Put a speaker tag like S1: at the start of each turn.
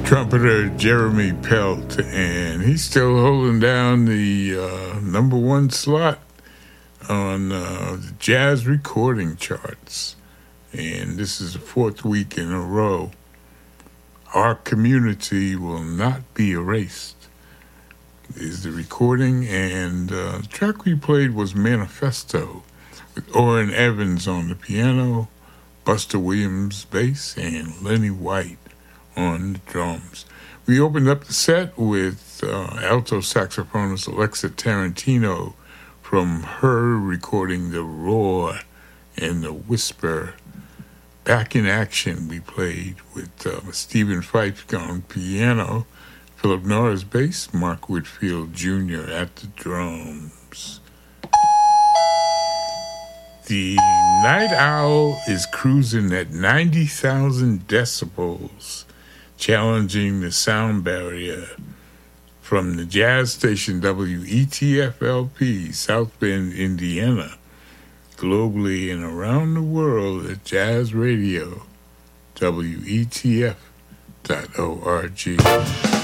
S1: trumpeter Jeremy Pelt, and he's still holding down the number one slot on the jazz recording charts. And this is the fourth week in a row. Our Community Will Not Be Erased is the recording, and the track we played was Manifesto with Orrin Evans on the piano, Buster Williams bass, and Lenny White on the drums. We opened up the set with alto saxophonist Alexa Tarantino from her recording The Roar and The Whisper. Back in Action we played with Stephen Fife on piano, Philip Norris bass, Mark Whitfield Jr. at the drums. The Night Owl is cruising at 90,000 decibels, challenging the sound barrier from the jazz station WETF-LP, South Bend, Indiana, globally and around the world at Jazz Radio, WETF.org.